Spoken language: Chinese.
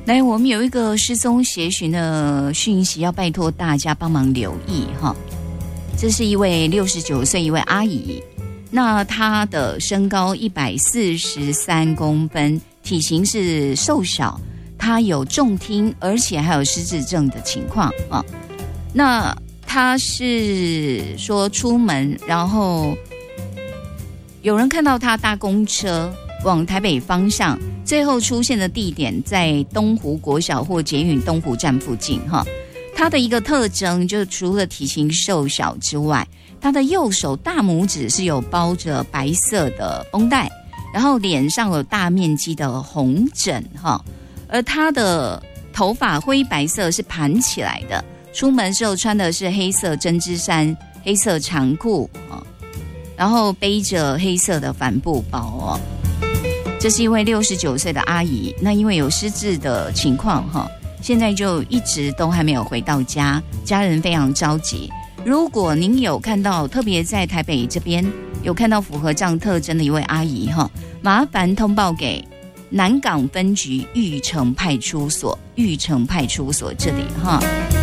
来，我们有一个失踪协寻的讯息，要拜托大家帮忙留意哈。这是一位69岁一位阿姨，那她的身高143公分，体型是瘦小，她有重听，而且还有失智症的情况啊。那她是说出门，然后有人看到她搭公车往台北方向，最后出现的地点在东湖国小或捷运东湖站附近哈。他的一个特征就是除了体型瘦小之外，他的右手大拇指是有包着白色的绷带，然后脸上有大面积的红疹哈，而他的头发灰白色是盘起来的，出门时候穿的是黑色针织衫、黑色长裤然后背着黑色的帆布包这是一位69岁的阿姨，那因为有失智的情况现在就一直都还没有回到家，家人非常着急。如果您有看到，特别在台北这边有看到符合这样特征的一位阿姨麻烦通报给南港分局玉成派出所这里